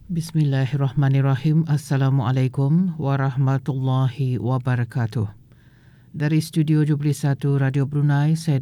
Bismillahirrahmanirrahim. Assalamualaikum warahmatullahi wabarakatuh. Dari Studio Jubli 1 Radio Brunei, saya